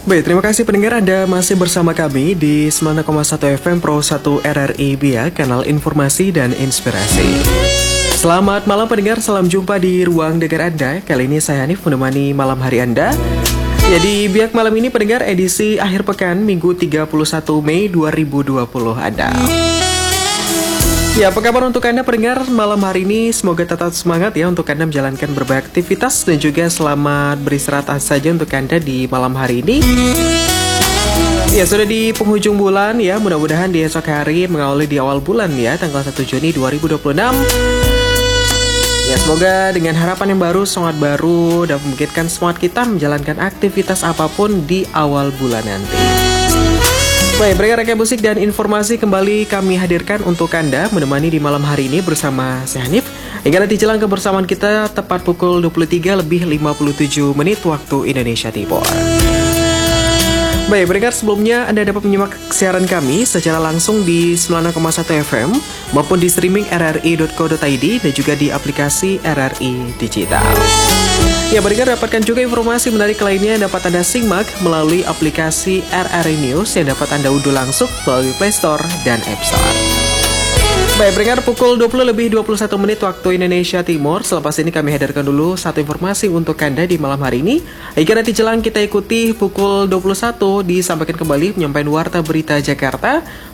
Baik, terima kasih pendengar Anda masih bersama kami di 90,1 FM Pro 1 RRI Biak, kanal informasi dan inspirasi. Selamat malam pendengar, salam jumpa di ruang dengar Anda. Kali ini saya Hanif menemani malam hari Anda. Ya, di Biak malam ini pendengar edisi akhir pekan Minggu 31 Mei 2020 Anda. Ya, apa kabar untuk Anda pendengar malam hari ini? Semoga tetap semangat ya untuk Anda menjalankan berbagai aktivitas dan juga selamat beristirahat saja untuk Anda di malam hari ini. Ya, sudah di penghujung bulan ya, mudah-mudahan di esok hari mengawali di awal bulan ya, tanggal 1 Juni 2026. Ya, semoga dengan harapan yang baru, semangat baru, dan memungkinkan semangat kita menjalankan aktivitas apapun di awal bulan nanti. Baik, beragam musik dan informasi kembali kami hadirkan untuk Anda menemani di malam hari ini bersama saya Hanif. Hingga nanti jelang kebersamaan kita tepat pukul 23:57 waktu Indonesia Timur. Baik, berdengar sebelumnya Anda dapat menyimak siaran kami secara langsung di 90,1 FM maupun di streaming rri.co.id dan juga di aplikasi RRI Digital. Ya, berdengar dapatkan juga informasi menarik lainnya yang dapat Anda simak melalui aplikasi RRI News yang dapat Anda unduh langsung melalui Play Store dan App Store. Baik, berdengar pukul 20:21 waktu Indonesia Timur. Selepas ini kami hadirkan dulu satu informasi untuk Anda di malam hari ini. Hingga nanti jelang kita ikuti pukul 21 disampaikan kembali penyampaian Warta Berita Jakarta